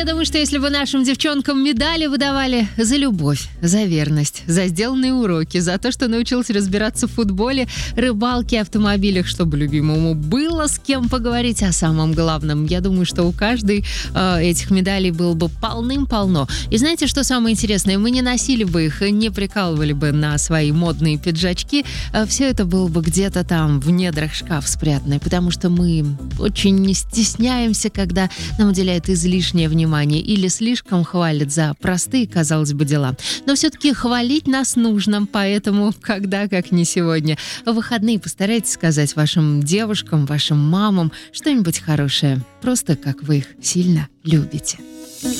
я думаю, что если бы нашим девчонкам медали выдавали за любовь, за верность, за сделанные уроки, за то, что научился разбираться в футболе, рыбалке, автомобилях, чтобы любимому было с кем поговорить о самом главном, я думаю, что у каждой этих медалей было бы полным-полно. И знаете, что самое интересное? Мы не носили бы их, не прикалывали бы на свои модные пиджачки. Все это было бы где-то там в недрах шкаф спрятано, потому что мы очень не стесняемся, когда нам уделяют излишнее внимание или слишком хвалят за простые, казалось бы, дела. Но все-таки хвалить нас нужно, поэтому когда, как не сегодня, в выходные постарайтесь сказать вашим девушкам, вашим мамам что-нибудь хорошее, просто как вы их сильно любите.